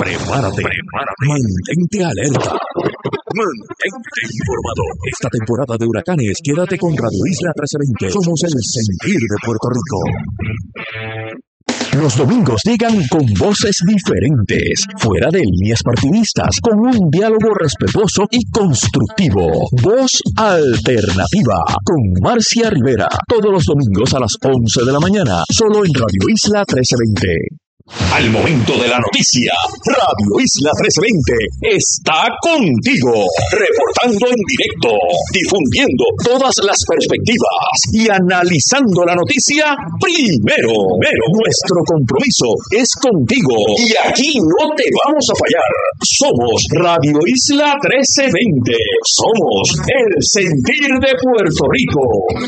Prepárate. Mantente alerta. Mantente informado. Esta temporada de huracanes, quédate con Radio Isla 1320. Somos el sentir de Puerto Rico. Los domingos llegan con voces diferentes, fuera de líneas partidistas, con un diálogo respetuoso y constructivo. Voz Alternativa, con Marcia Rivera, todos los domingos a las 11 de la mañana, solo en Radio Isla 1320. Al momento de la noticia, Radio Isla 1320 está contigo, reportando en directo, difundiendo todas las perspectivas y analizando la noticia primero. Nuestro compromiso es contigo y aquí no te vamos a fallar. Somos Radio Isla 1320. Somos el sentir de Puerto Rico.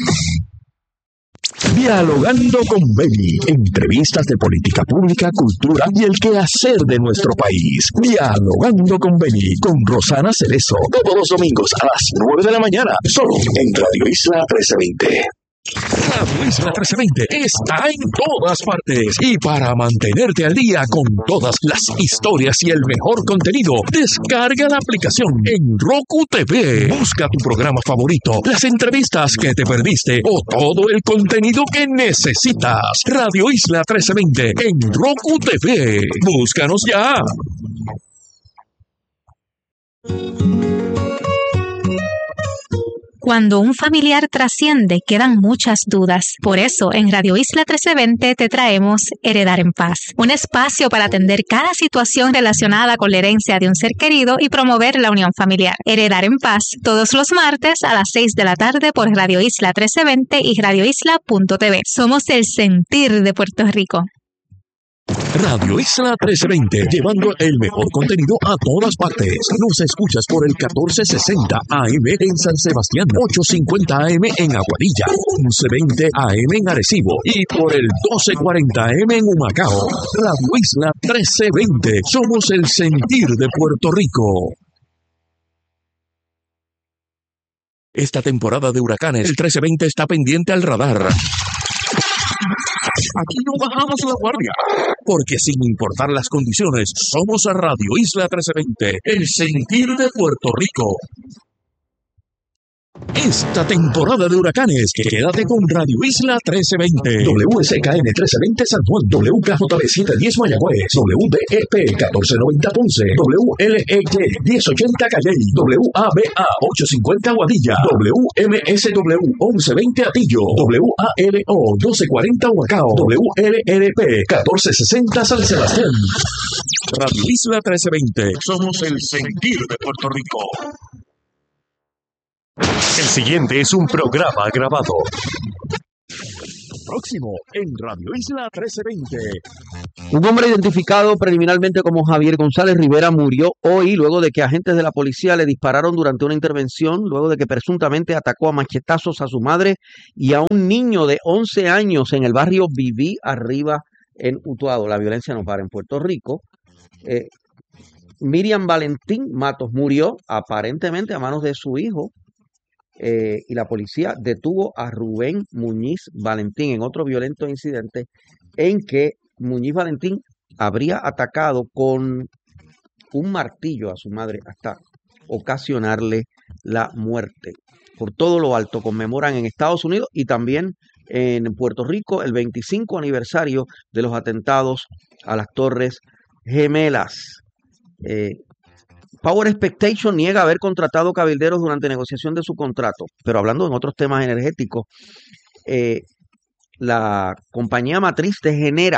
Dialogando con Beni, entrevistas de política pública, cultura y el quehacer de nuestro país. Dialogando con Beni, con Rosana Cerezo, todos los domingos a las 9 de la mañana, solo en Radio Isla 1320. Radio Isla 1320 está en todas partes y para mantenerte al día con todas las historias y el mejor contenido, descarga la aplicación en Roku TV. Busca tu programa favorito, las entrevistas que te perdiste o todo el contenido que necesitas. Radio Isla 1320 en Roku TV. Búscanos ya. Cuando un familiar trasciende, quedan muchas dudas. Por eso, en Radio Isla 1320 te traemos Heredar en Paz, un espacio para atender cada situación relacionada con la herencia de un ser querido y promover la unión familiar. Heredar en Paz, todos los martes a las 6 de la tarde por Radio Isla 1320 y radioisla.tv. Somos el sentir de Puerto Rico. Radio Isla 1320, llevando el mejor contenido a todas partes. Nos escuchas por el 1460 AM en San Sebastián, 850 AM en Aguadilla, 1120 AM en Arecibo y por el 1240 AM en Humacao. Radio Isla 1320, somos el sentir de Puerto Rico. Esta temporada de huracanes, el 1320 está pendiente al radar. Aquí no bajamos la guardia, porque sin importar las condiciones, somos a Radio Isla 1320, el sentir de Puerto Rico. Esta temporada de huracanes, quédate con Radio Isla 1320, WSKN 1320 San Juan, WKJB 710 Mayagüez, WDEP 1490 Ponce, WLEG 1080 Calley, WABA 850 Aguadilla, WMSW 1120 Atillo, WALO 1240 Humacao, WLRP 1460 San Sebastián. Radio Isla 1320, somos el sentir de Puerto Rico. El siguiente es un programa grabado. Próximo en Radio Isla 1320. Un hombre identificado preliminarmente como Javier González Rivera murió hoy luego de que agentes de la policía le dispararon durante una intervención, luego de que presuntamente atacó a machetazos a su madre y a un niño de 11 años en el barrio Viví Arriba en Utuado. La violencia no para en Puerto Rico. Miriam Valentín Matos murió aparentemente a manos de su hijo. Y la policía detuvo a Rubén Muñiz Valentín en otro violento incidente en que Muñiz Valentín habría atacado con un martillo a su madre hasta ocasionarle la muerte. Por todo lo alto conmemoran en Estados Unidos y también en Puerto Rico el 25 aniversario de los atentados a las Torres Gemelas. Power Expectation niega haber contratado cabilderos durante negociación de su contrato, pero hablando en otros temas energéticos, la compañía matriz de Genera,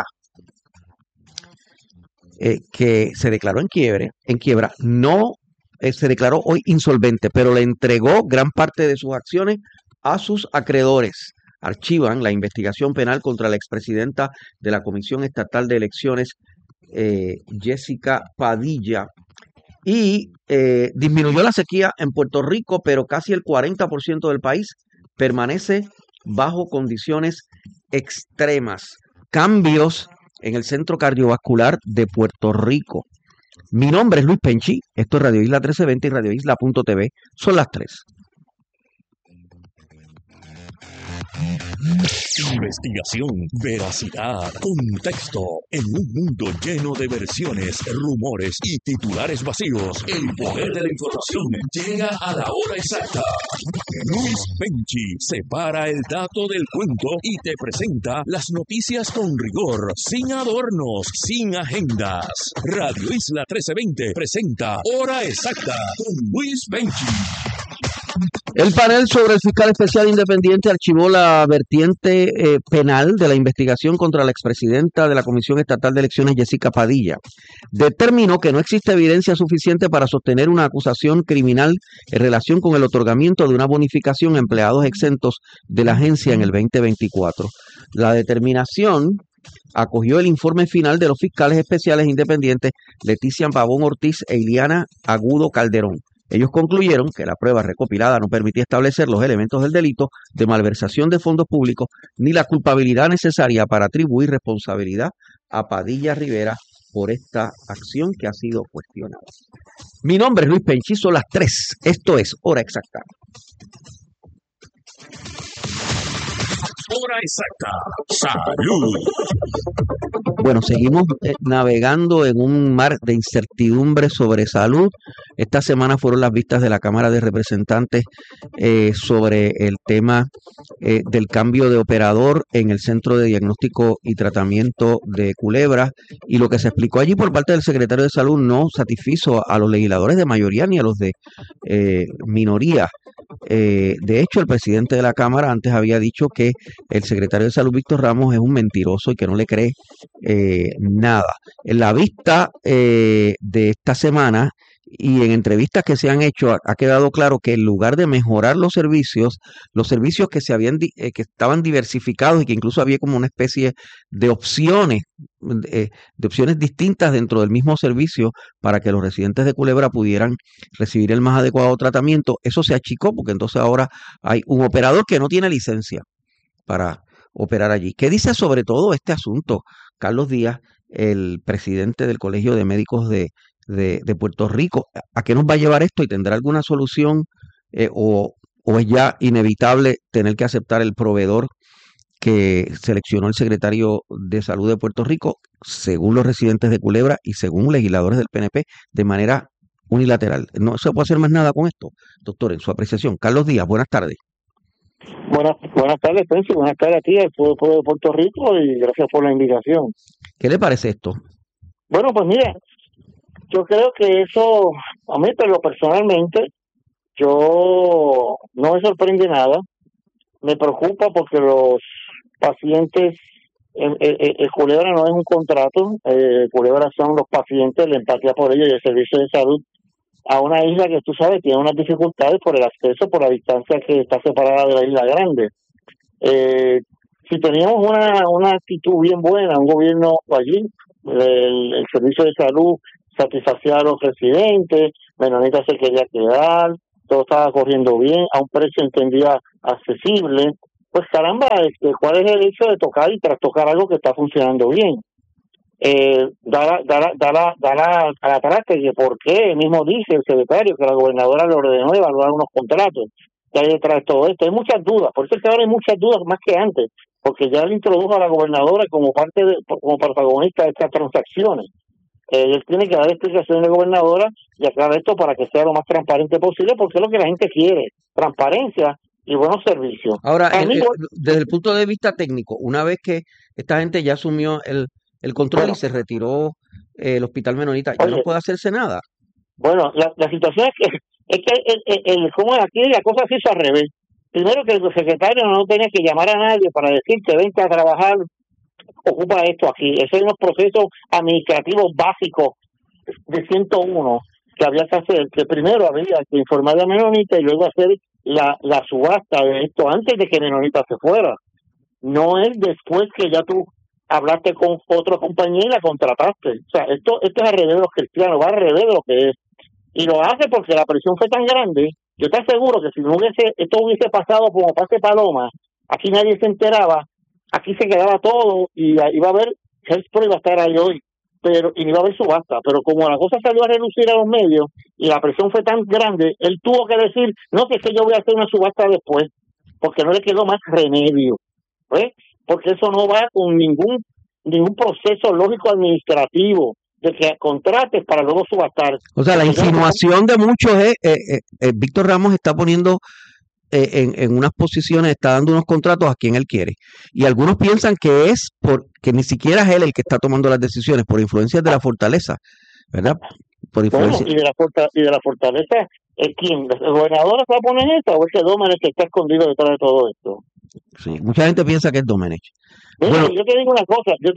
que se declaró en quiebra, no se declaró hoy insolvente, pero le entregó gran parte de sus acciones a sus acreedores. Archivan la investigación penal contra la expresidenta de la Comisión Estatal de Elecciones, Jessica Padilla, y disminuyó la sequía en Puerto Rico, pero casi el 40% del país permanece bajo condiciones extremas. Cambios en el Centro Cardiovascular de Puerto Rico. Mi nombre es Luis Penchi, esto es Radio Isla 1320 y radioisla.tv. Son las 3. Investigación, veracidad, contexto. En un mundo lleno de versiones, rumores y titulares vacíos, el poder de la información llega a la hora exacta. Luis Penchi separa el dato del cuento y te presenta las noticias con rigor, sin adornos, sin agendas. Radio Isla 1320 presenta Hora Exacta con Luis Penchi. El panel sobre el fiscal especial independiente archivó la vertiente penal de la investigación contra la expresidenta de la Comisión Estatal de Elecciones, Jessica Padilla. Determinó que no existe evidencia suficiente para sostener una acusación criminal en relación con el otorgamiento de una bonificación a empleados exentos de la agencia en el 2024. La determinación acogió el informe final de los fiscales especiales independientes Leticia Pavón Ortiz e Iliana Agudo Calderón. Ellos concluyeron que la prueba recopilada no permitía establecer los elementos del delito de malversación de fondos públicos ni la culpabilidad necesaria para atribuir responsabilidad a Padilla Rivera por esta acción que ha sido cuestionada. Mi nombre es Luis Penchi, son las 3. Esto es Hora Exacta. Hora Exacta. Salud. Bueno, seguimos navegando en un mar de incertidumbre sobre salud. Esta semana fueron las vistas de la Cámara de Representantes sobre el tema del cambio de operador en el Centro de Diagnóstico y Tratamiento de Culebra, y lo que se explicó allí por parte del secretario de Salud no satisfizo a los legisladores de mayoría ni a los de minoría. De hecho, el presidente de la Cámara antes había dicho que el secretario de Salud, Víctor Ramos, es un mentiroso y que no le cree nada. En la vista de esta semana y en entrevistas que se han hecho, ha quedado claro que en lugar de mejorar los servicios que se habían que estaban diversificados y que incluso había como una especie de opciones distintas dentro del mismo servicio para que los residentes de Culebra pudieran recibir el más adecuado tratamiento, eso se achicó porque entonces ahora hay un operador que no tiene licencia para operar allí. ¿Qué dice sobre todo este asunto Carlos Díaz, el presidente del Colegio de Médicos de Puerto Rico? ¿A qué nos va a llevar esto y tendrá alguna solución o es ya inevitable tener que aceptar el proveedor que seleccionó el secretario de Salud de Puerto Rico, según los residentes de Culebra y según legisladores del PNP, de manera unilateral? No se puede hacer más nada con esto. Doctor, en su apreciación. Carlos Díaz, buenas tardes. Buenas tardes, Pensi. Buenas tardes a ti, al pueblo de Puerto Rico, y gracias por la invitación. ¿Qué le parece esto? Bueno, pues mira, yo creo que eso, a mí, pero personalmente, yo no me sorprende nada. Me preocupa porque los pacientes, Culebra no es un contrato, Culebra son los pacientes, la empatía por ellos y el servicio de salud a una isla que tú sabes tiene unas dificultades por el acceso, por la distancia que está separada de la isla grande. Si teníamos una actitud bien buena, un gobierno allí, el servicio de salud satisfacía a los residentes, Menonita se quería quedar, todo estaba corriendo bien, a un precio entendía accesible, pues caramba, ¿cuál es el hecho de tocar y trastocar algo que está funcionando bien? Da la traste que por qué, mismo dice el secretario que la gobernadora le ordenó evaluar unos contratos que hay detrás de todo esto. Hay muchas dudas, por eso es que ahora hay muchas dudas más que antes, porque ya le introdujo a la gobernadora como protagonista de estas transacciones. Él tiene que dar explicaciones de gobernadora y aclarar esto para que sea lo más transparente posible, porque es lo que la gente quiere, transparencia y buenos servicios. Ahora, desde el punto de vista técnico, una vez que esta gente ya asumió el control y se retiró el Hospital Menonita, ya no puede hacerse nada. Bueno, la situación es que como aquí la cosa se hizo al revés. Primero, que el secretario no tenía que llamar a nadie para decir que vente a trabajar, ocupa esto aquí. Esos son los procesos administrativos básicos de 101 que había que hacer, que primero había que informar a Menonita y luego hacer la subasta de esto antes de que Menonita se fuera. No es después que ya tú hablaste con otra compañía y la contrataste. O sea, esto es al revés de los cristianos, va al revés de lo que es. Y lo hace porque la presión fue tan grande. Yo te aseguro que si no esto hubiese pasado como pase Paloma, aquí nadie se enteraba, aquí se quedaba todo y iba a haber, Hellspro iba a estar ahí hoy, y no iba a haber subasta. Pero como la cosa salió a reducir a los medios y la presión fue tan grande, él tuvo que decir, no, que es que yo voy a hacer una subasta después, porque no le quedó más remedio. ¿ves? Porque eso no va con ningún proceso lógico administrativo de que contrates para luego subastar. O sea, la insinuación de muchos es, Víctor Ramos está poniendo en unas posiciones, está dando unos contratos a quien él quiere. Y algunos piensan que es porque ni siquiera es él el que está tomando las decisiones, por influencia de la fortaleza, ¿verdad? Por influencia. Bueno, y de la fortaleza, ¿quién? ¿El gobernador se va a poner esta o es que Domenech que está escondido detrás de todo esto? Sí, mucha gente piensa que es Domenech. Mira, Bueno, yo te digo una cosa, yo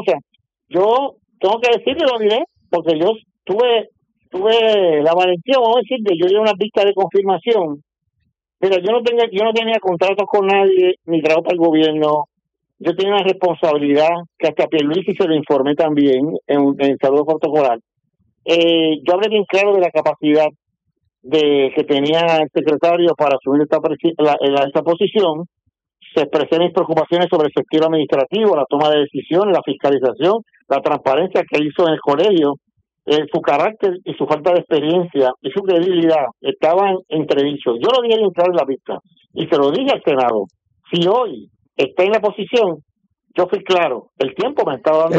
tengo que decirle, lo diré, porque yo tuve la valentía, vamos a decir, de yo di una vista de confirmación. Mira, yo no tenía contratos con nadie, ni trabajo para el gobierno. Yo tenía una responsabilidad que hasta a Pierluisi se lo informé también en salud protocolar. Yo hablé bien claro de la capacidad que tenía el secretario para asumir esta posición. Se expresé mis preocupaciones sobre el sector administrativo, la toma de decisiones, la fiscalización, la transparencia que hizo en el colegio, su carácter y su falta de experiencia y su credibilidad estaban entredichos. Yo lo dije bien claro en la vista y se lo dije al Senado. Si hoy está en la posición, yo fui claro, el tiempo me estaba dando el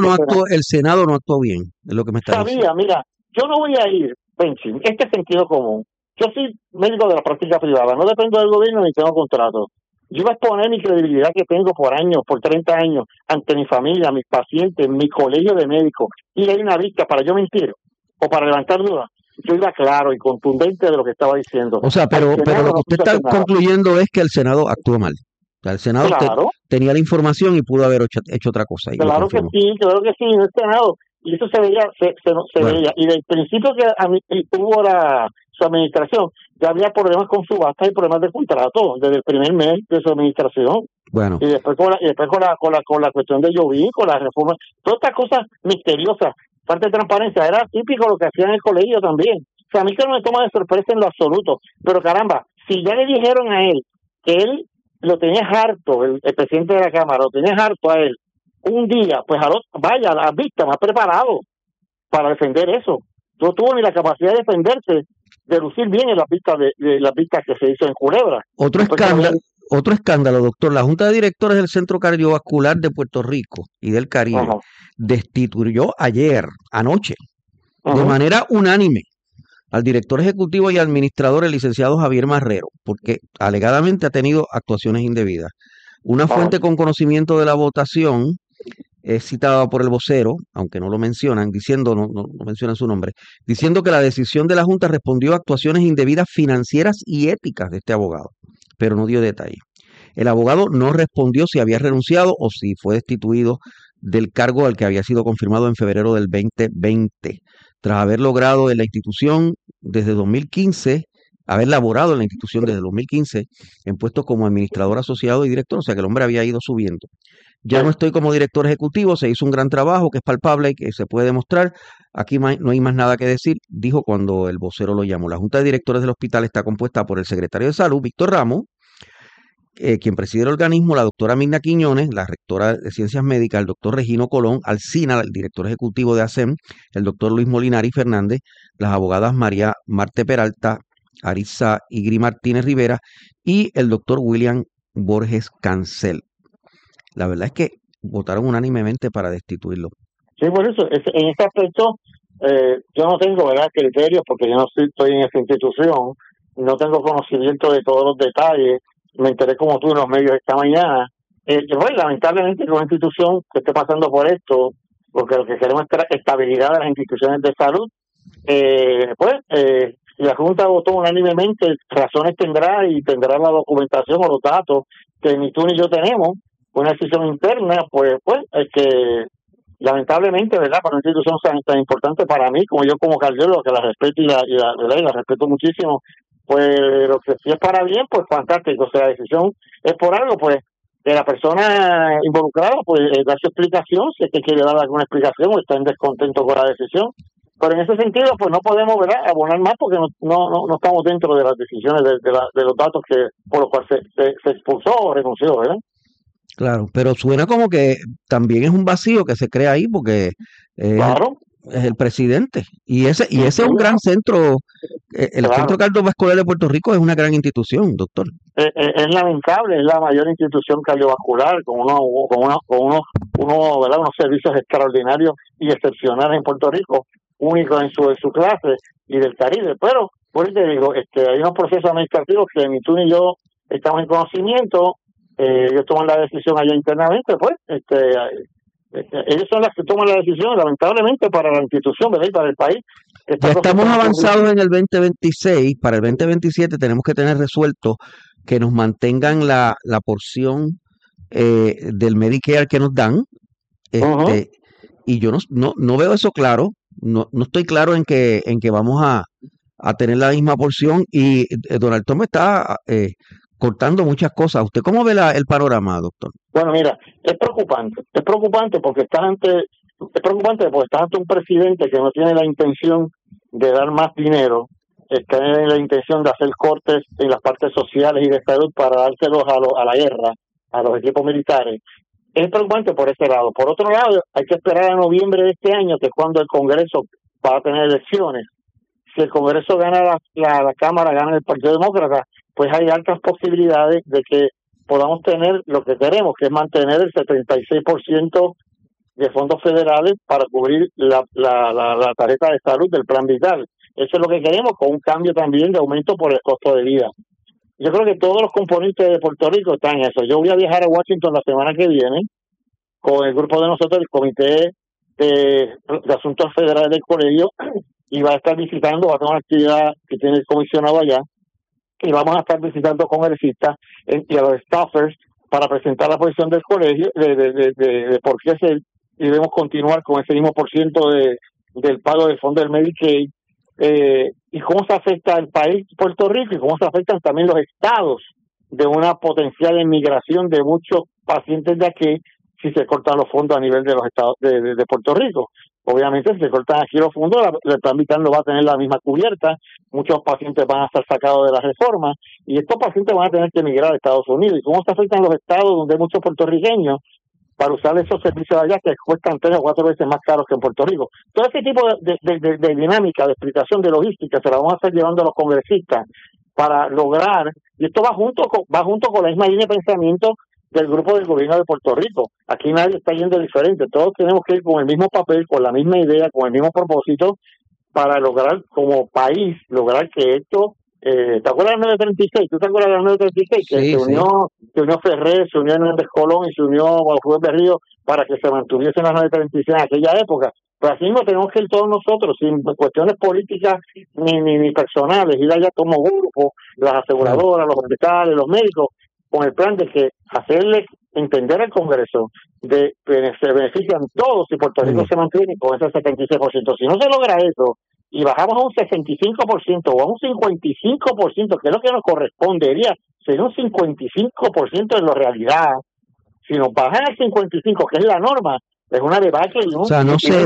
Senado no actuó bien, es lo que me está diciendo. Mira, yo no voy a ir, Benchi, este es sentido común. Yo soy médico de la práctica privada, no dependo del gobierno ni tengo contrato. Yo iba a exponer mi credibilidad que tengo por años, por 30 años, ante mi familia, mis pacientes, mi colegio de médicos, y hay una vista para yo mentir o para levantar dudas. Yo iba claro y contundente de lo que estaba diciendo. O sea, pero lo que usted está concluyendo es que el Senado actuó mal. O sea, el Senado tenía la información y pudo haber hecho otra cosa. Claro que sí, en el Senado. Y eso se veía, se veía. Y del principio que tuvo su administración, ya había problemas con subastas y problemas de contrato desde el primer mes de su administración. Bueno. Y después con la cuestión de Llovín, con la reforma, todas estas cosas misteriosas, falta de transparencia, era típico lo que hacían en el colegio también. O sea, a mí que no me toma de sorpresa en lo absoluto, pero caramba, si ya le dijeron a él que él lo tenía harto, el presidente de la Cámara, lo tenía harto a él, un día, pues vaya, a las vistas, más preparado para defender eso. No tuvo ni la capacidad de defenderse, de lucir bien en las vistas que se hizo en Culebra. Otro escándalo, doctor. La Junta de Directores del Centro Cardiovascular de Puerto Rico y del Caribe destituyó anoche, de manera unánime, al director ejecutivo y administrador, el licenciado Javier Marrero, porque alegadamente ha tenido actuaciones indebidas. Una fuente con conocimiento de la votación es citada por el vocero, aunque no lo mencionan, no mencionan su nombre, diciendo que la decisión de la Junta respondió a actuaciones indebidas financieras y éticas de este abogado, pero no dio detalles. El abogado no respondió si había renunciado o si fue destituido del cargo al que había sido confirmado en febrero del 2020, tras haber logrado en la institución desde 2015, haber laborado en la institución desde 2015 en puestos como administrador asociado y director, o sea que el hombre había ido subiendo. Ya no estoy como director ejecutivo, se hizo un gran trabajo que es palpable y que se puede demostrar. Aquí no hay más nada que decir, dijo cuando el vocero lo llamó. La Junta de Directores del hospital está compuesta por el secretario de Salud, Víctor Ramos, quien preside el organismo, la doctora Mirna Quiñones, la rectora de Ciencias Médicas, el doctor Regino Colón, Alcina, el director ejecutivo de ASEM, el doctor Luis Molinari Fernández, las abogadas María Marte Peralta, Arisa Igri Martínez Rivera y el doctor William Borges Cancel. La verdad es que votaron unánimemente para destituirlo. Sí, por eso, en este aspecto, yo no tengo, ¿verdad?, criterios, porque yo no estoy en esa institución, no tengo conocimiento de todos los detalles, me enteré como tú en los medios esta mañana. Pues, lamentablemente, que una institución que esté pasando por esto, porque lo que queremos es estabilidad de las instituciones de salud, si la Junta votó unánimemente, razones tendrá y tendrá la documentación o los datos que ni tú ni yo tenemos, una decisión interna, pues es que lamentablemente, ¿verdad?, para una institución tan importante para mí, como yo como cardiólogo, que la respeto y la respeto muchísimo, pues lo que si es para bien, pues fantástico. O sea, la decisión es por algo, pues de la persona involucrada, pues da su explicación, si es que quiere dar alguna explicación o está en descontento con la decisión. Pero en ese sentido, pues no podemos, ¿verdad?, abonar más porque no estamos dentro de las decisiones de los datos por los cuales se expulsó o renunció, ¿verdad? Claro, pero suena como que también es un vacío que se crea ahí porque claro. es el presidente. Y ese es un gran centro. El Claro. Centro Cardiovascular de Puerto Rico es una gran institución, doctor. Es lamentable, es la mayor institución cardiovascular ¿verdad? Unos servicios extraordinarios y excepcionales en Puerto Rico, únicos en su clase y del Caribe. Pero, por eso te digo, hay unos procesos administrativos que ni tú ni yo estamos en conocimiento. Ellos toman la decisión allá internamente, pues, ellos son las que toman la decisión, lamentablemente, para la institución, ¿verdad? Y para el país. Ya estamos avanzados en el 2026. Para el 2027 tenemos que tener resuelto que nos mantengan la porción del Medicare que nos dan. Y yo no veo eso claro. No estoy claro en que vamos a tener la misma porción. Y Donald Trump está cortando muchas cosas. ¿Usted cómo ve el panorama, doctor? Bueno, mira, es preocupante porque estás ante un presidente que no tiene la intención de dar más dinero, tiene la intención de hacer cortes en las partes sociales y de salud para dárselos a la guerra, a los equipos militares. Es preocupante por ese lado. Por otro lado, hay que esperar a noviembre de este año, que es cuando el Congreso va a tener elecciones. Si el Congreso gana la Cámara, gana el Partido Demócrata, pues hay altas posibilidades de que podamos tener lo que queremos, que es mantener el 76% de fondos federales para cubrir la tarjeta de salud del Plan Vital. Eso es lo que queremos, con un cambio también de aumento por el costo de vida. Yo creo que todos los componentes de Puerto Rico están en eso. Yo voy a viajar a Washington la semana que viene con el grupo de nosotros, el Comité de Asuntos Federales del Colegio, y va a estar visitando, va a tener una actividad que tiene el comisionado allá, y vamos a estar visitando congresistas y a los staffers para presentar la posición del colegio de por qué debemos continuar con ese mismo por ciento del pago del fondo del Medicaid, y cómo se afecta el país Puerto Rico y cómo se afectan también los estados de una potencial inmigración de muchos pacientes de aquí si se cortan los fondos a nivel de los estados de Puerto Rico. Obviamente, si se cortan aquí los fondos, el Plan Vital no va a tener la misma cubierta, muchos pacientes van a ser sacados de la reforma y estos pacientes van a tener que emigrar a Estados Unidos. ¿Y cómo se afectan los estados donde hay muchos puertorriqueños para usar esos servicios allá que cuestan 3 o 4 veces más caros que en Puerto Rico? Todo ese tipo de dinámica, de explicación, de logística, se la vamos a estar llevando a los congresistas para lograr, y esto va junto con la misma línea de pensamiento del grupo del gobierno de Puerto Rico. Aquí nadie está yendo diferente, todos tenemos que ir con el mismo papel, con la misma idea, con el mismo propósito, para lograr como país, lograr que esto, ¿te acuerdas del 936? ¿Tú te acuerdas del 936? Que Sí, se unió Ferrer, se unió Hernández Colón y se unió Juan Berrío para que se mantuviesen las 936 en aquella época. Pero así mismo tenemos que ir todos nosotros, sin cuestiones políticas ni personales, ir allá como grupo, las aseguradoras, los hospitales, los médicos, con el plan de que hacerle entender al Congreso de que se benefician todos si Puerto Rico se mantiene con ese 76%. Si no se logra eso y bajamos a un 65% o a un 55%, que es lo que nos correspondería, sería un 55% de la realidad. Si nos bajan al 55%, que es la norma, es una debacle. O sea,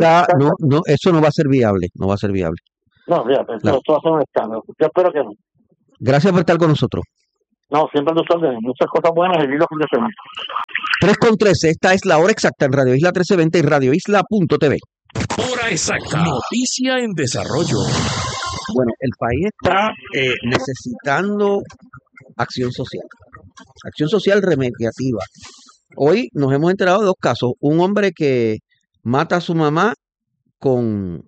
eso no va a ser viable, no va a ser viable. No, mira, esto va a ser un escándalo. Yo espero que no. Gracias por estar con nosotros. No, siempre tus órdenes. Muchas cosas buenas y lindo fin de semana. 3:13, esta es la hora exacta en Radio Isla 1320 y radioisla.tv. Hora exacta. Noticia en desarrollo. Bueno, el país está necesitando acción social remediativa. Hoy nos hemos enterado de 2 casos. Un hombre que mata a su mamá con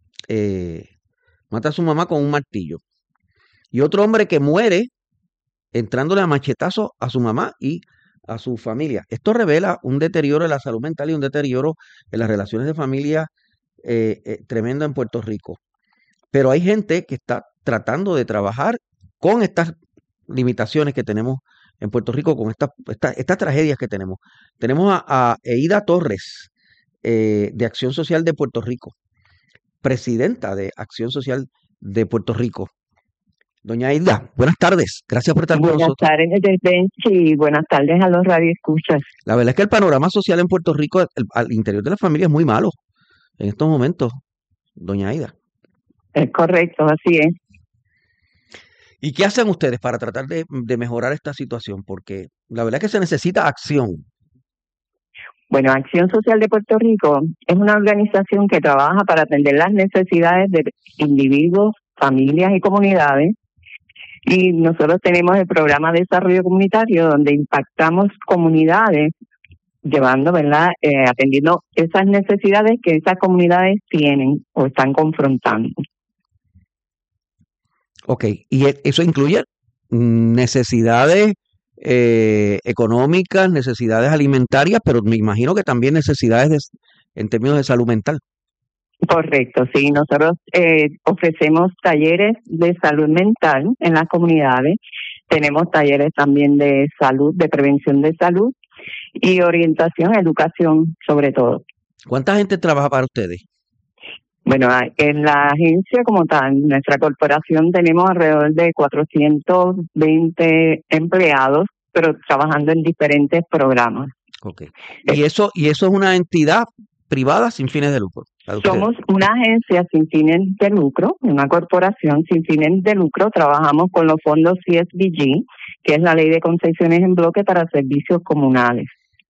un martillo. Y otro hombre que muere entrándole a machetazos a su mamá y a su familia. Esto revela un deterioro de la salud mental y un deterioro en las relaciones de familia tremendo en Puerto Rico. Pero hay gente que está tratando de trabajar con estas limitaciones que tenemos en Puerto Rico, con estas tragedias que tenemos. Tenemos a Eida Torres, de Acción Social de Puerto Rico, presidenta de Acción Social de Puerto Rico. Doña Aida, buenas tardes. Gracias por estar con nosotros. Buenas tardes, Benchi. Buenas tardes a los radioescuchas. La verdad es que el panorama social en Puerto Rico, al interior de la familia, es muy malo en estos momentos, doña Aida. Es correcto, así es. ¿Y qué hacen ustedes para tratar de mejorar esta situación? Porque la verdad es que se necesita acción. Bueno, Acción Social de Puerto Rico es una organización que trabaja para atender las necesidades de individuos, familias y comunidades. Y nosotros tenemos el programa de desarrollo comunitario donde impactamos comunidades llevando, ¿verdad? Atendiendo esas necesidades que esas comunidades tienen o están confrontando. Ok, y eso incluye necesidades económicas, necesidades alimentarias, pero me imagino que también necesidades en términos de salud mental. Correcto, sí. Nosotros ofrecemos talleres de salud mental en las comunidades. Tenemos talleres también de salud, de prevención de salud y orientación, educación sobre todo. ¿Cuánta gente trabaja para ustedes? Bueno, en la agencia como tal, nuestra corporación tenemos alrededor de 420 empleados, pero trabajando en diferentes programas. Ok. ¿Y eso es una entidad privada sin fines de lucro? Somos una agencia sin fines de lucro, una corporación sin fines de lucro. Trabajamos con los fondos CSBG, que es la Ley de Concesiones en Bloque para Servicios Comunales.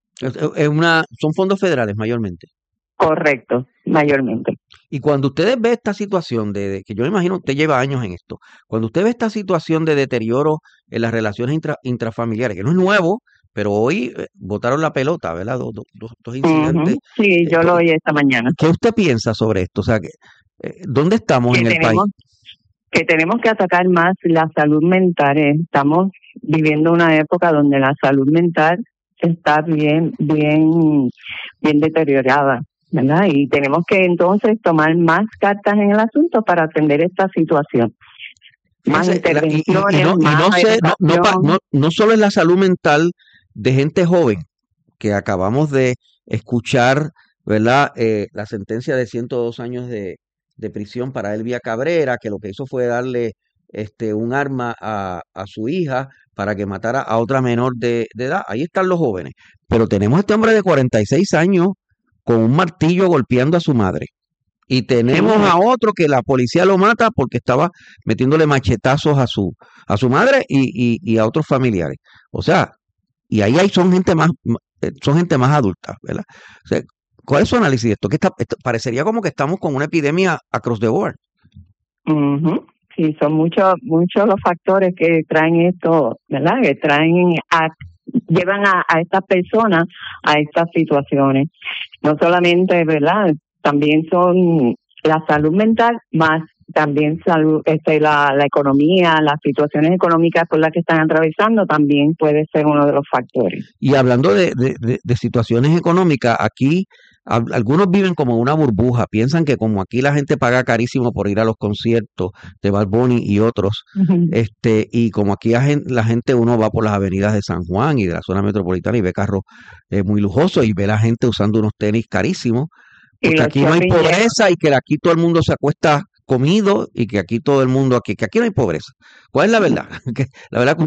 Son fondos federales mayormente. Correcto, mayormente. Y cuando ustedes ven esta situación que yo me imagino usted lleva años en esto, cuando usted ve esta situación de deterioro en las relaciones intrafamiliares, que no es nuevo, pero hoy botaron la pelota, ¿verdad? Dos incidentes. Sí, yo lo oí esta mañana. ¿Qué usted piensa sobre esto? O sea, ¿dónde estamos en el país? Que tenemos que atacar más la salud mental. Estamos viviendo una época donde la salud mental está bien deteriorada, ¿verdad? Y tenemos que entonces tomar más cartas en el asunto para atender esta situación. Más intervenciones, no solo es la salud mental de gente joven, que acabamos de escuchar, ¿verdad? La sentencia de 102 años de prisión para Elvia Cabrera, que lo que hizo fue darle un arma a su hija para que matara a otra menor de edad. Ahí están los jóvenes. Pero tenemos a este hombre de 46 años con un martillo golpeando a su madre. Y tenemos a otro que la policía lo mata porque estaba metiéndole machetazos a su madre y a otros familiares. O sea, y ahí son gente más adulta, ¿verdad? O sea, ¿cuál es su análisis de esto? Esto parecería como que estamos con una epidemia across the board. Sí, son muchos los factores que traen esto, ¿verdad? Que llevan a estas personas a estas situaciones. No solamente, ¿verdad? También son la salud mental, más también salud, la economía, las situaciones económicas por las que están atravesando también puede ser uno de los factores. Y hablando de situaciones económicas, aquí algunos viven como una burbuja, piensan que como aquí la gente paga carísimo por ir a los conciertos de Bad Bunny y otros, y como aquí la gente uno va por las avenidas de San Juan y de la zona metropolitana y ve carros muy lujosos y ve la gente usando unos tenis carísimos, porque aquí no hay pobreza y que aquí todo el mundo se acuesta comido y que aquí todo el mundo, que aquí no hay pobreza. ¿Cuál es la verdad? La verdad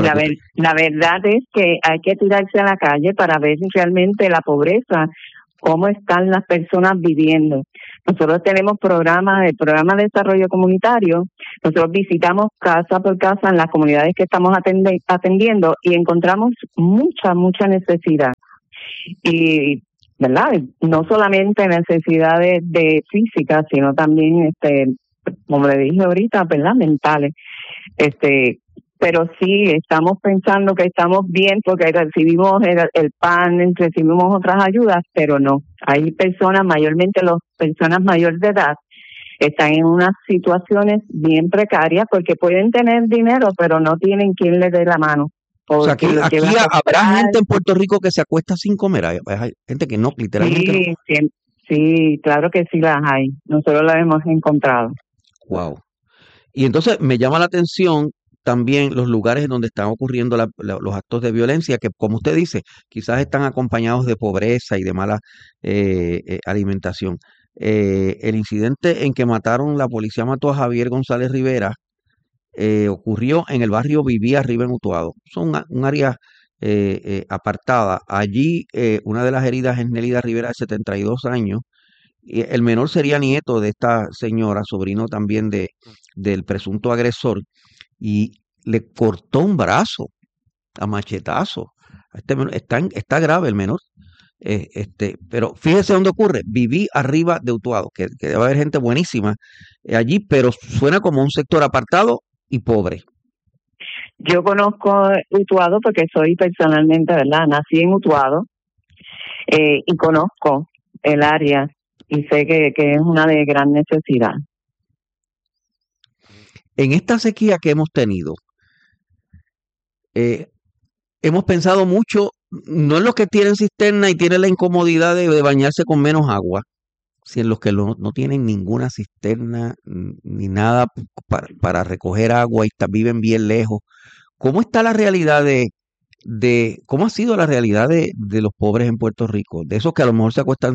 es que hay que tirarse a la calle para ver realmente la pobreza, cómo están las personas viviendo. Nosotros tenemos el programa de desarrollo comunitario. Nosotros visitamos casa por casa en las comunidades que estamos atendiendo y encontramos mucha necesidad. Y ¿verdad? No solamente necesidades de físicas, sino también, como le dije ahorita, ¿verdad? Mentales. Pero sí, estamos pensando que estamos bien porque recibimos el PAN, recibimos otras ayudas, pero no. Hay personas, mayormente las personas mayores de edad, están en unas situaciones bien precarias porque pueden tener dinero, pero no tienen quien les dé la mano. O sea, aquí habrá gente en Puerto Rico que se acuesta sin comer. Hay gente que no, literalmente. Sí, claro que sí las hay. Nosotros las hemos encontrado. Wow. Y entonces me llama la atención también los lugares donde están ocurriendo los actos de violencia, que como usted dice, quizás están acompañados de pobreza y de mala alimentación. El incidente en que la policía mató a Javier González Rivera, ocurrió en el barrio Vivía Arriba en Utuado. Es un área apartada. Allí una de las heridas es Nélida Rivera, de 72 años. Y el menor sería nieto de esta señora, sobrino también del presunto agresor, y le cortó un brazo a machetazo. Está grave el menor. Pero fíjese dónde ocurre. Viví arriba de Utuado, que debe haber gente buenísima allí, pero suena como un sector apartado y pobre. Yo conozco Utuado porque soy personalmente, ¿verdad? Nací en Utuado y conozco el área y sé que es una de gran necesidad. En esta sequía que hemos tenido, hemos pensado mucho, no en los que tienen cisterna y tienen la incomodidad de bañarse con menos agua, sino en los que no tienen ninguna cisterna ni nada para recoger agua y viven bien lejos. ¿Cómo está la realidad cómo ha sido la realidad de los pobres en Puerto Rico? De esos que a lo mejor se acuestan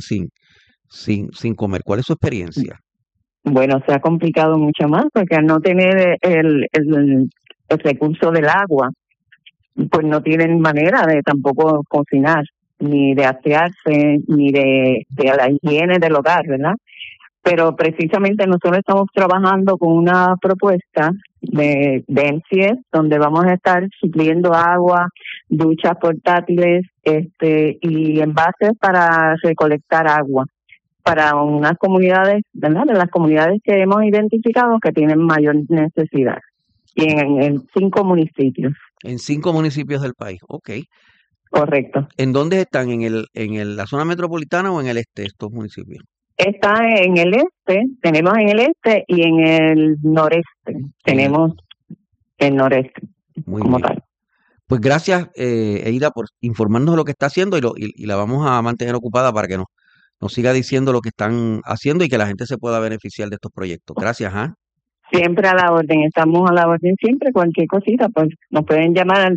sin comer. ¿Cuál es su experiencia? Bueno, se ha complicado mucho más porque al no tener el recurso del agua, pues no tienen manera de tampoco cocinar, ni de asearse, ni de la higiene del hogar, ¿verdad? Pero precisamente nosotros estamos trabajando con una propuesta de MCS, donde vamos a estar supliendo agua, duchas portátiles, y envases para recolectar agua para unas comunidades, ¿verdad? De las comunidades que hemos identificado que tienen mayor necesidad. Y en 5 municipios. En 5 municipios del país, ok. Correcto. ¿En dónde están? ¿En la zona metropolitana o en el este estos municipios? Está en el este, tenemos en el este y en el noreste. Tenemos el noreste. Muy como bien. tal. Pues gracias, Eida, por informarnos de lo que está haciendo y la vamos a mantener ocupada para que nos siga diciendo lo que están haciendo y que la gente se pueda beneficiar de estos proyectos. Gracias, ¿ah? Siempre a la orden, estamos a la orden siempre, cualquier cosita, pues nos pueden llamar al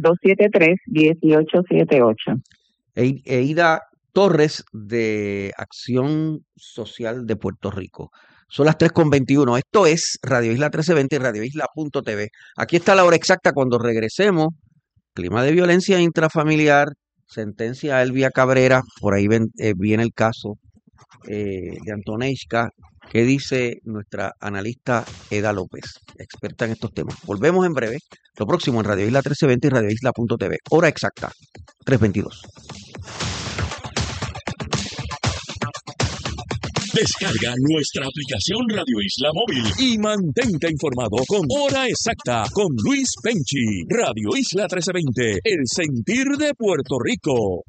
273-1878. Eida Torres de Acción Social de Puerto Rico. Son las 3:21. Esto es Radio Isla 1320 y radioisla.tv. Aquí está la hora exacta cuando regresemos. Clima de violencia intrafamiliar, sentencia a Elvia Cabrera, por ahí viene el caso de Antoneishka. ¿Qué dice nuestra analista Eda López, experta en estos temas? Volvemos en breve. Lo próximo en Radio Isla 1320 y radioisla.tv. Hora exacta, 3:22. Descarga nuestra aplicación Radio Isla Móvil y mantente informado con Hora Exacta con Luis Penchi. Radio Isla 1320, el sentir de Puerto Rico.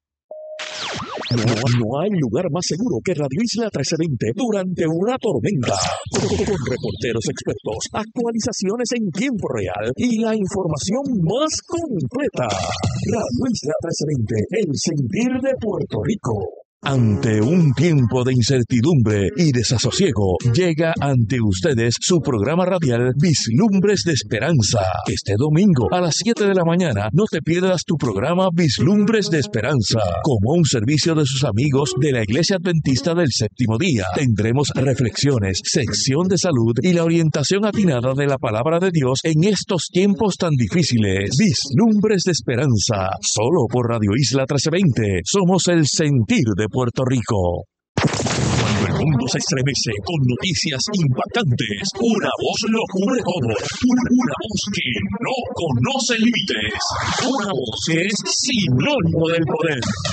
No hay lugar más seguro que Radio Isla 1320 durante una tormenta. Con reporteros expertos, actualizaciones en tiempo real y la información más completa. Radio Isla 1320, el sentir de Puerto Rico. Ante un tiempo de incertidumbre y desasosiego, llega ante ustedes su programa radial Vislumbres de Esperanza. Este domingo a las 7 de la mañana no te pierdas tu programa Vislumbres de Esperanza. Como un servicio de sus amigos de la Iglesia Adventista del Séptimo Día, tendremos reflexiones, sección de salud y la orientación atinada de la Palabra de Dios en estos tiempos tan difíciles. Vislumbres de Esperanza, solo por Radio Isla 1320. Somos el sentir de Puerto Rico. Cuando el mundo se estremece con noticias impactantes, una voz lo cubre todo. Una voz que no conoce límites. Una voz que es sinónimo del poder.